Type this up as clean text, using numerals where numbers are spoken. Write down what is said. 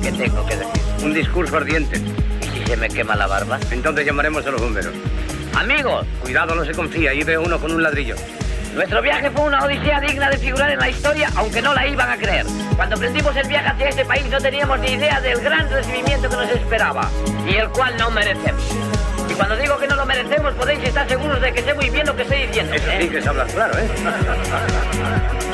¿Qué tengo que decir? Un discurso ardiente. ¿Y si se me quema la barba? Entonces llamaremos a los bomberos. Amigos, Cuidado, no se confía. Ahí veo uno con un ladrillo. nuestro viaje fue una odisea digna de figurar en la historia, aunque no la iban a creer. Cuando emprendimos el viaje hacia este país no teníamos ni idea del gran recibimiento que nos esperaba, y el cual no merecemos. Y cuando digo que no lo merecemos, podéis estar seguros de que sé muy bien lo que estoy diciendo. Eso sí que es hablar claro, ¿eh?